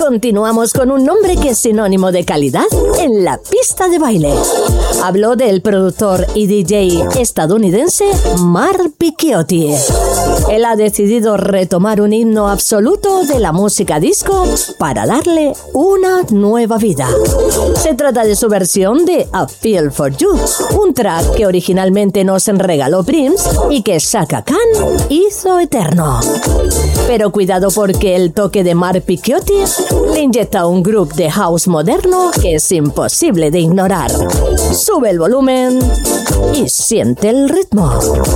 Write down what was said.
Continuamos con un nombre que es sinónimo de calidad en la pista de baile. Habló del productor y DJ estadounidense Mark Picchiotti. Él ha decidido retomar un himno absoluto de la música disco para darle una nueva vida. Se trata de su versión de A Feel for You, un track que originalmente nos regaló Prince y que Chaka Khan hizo eterno. Pero cuidado, porque el toque de Mark Picchiotti le inyecta un groove de house moderno que es imposible de ignorar. Sube el volumen y siente el ritmo.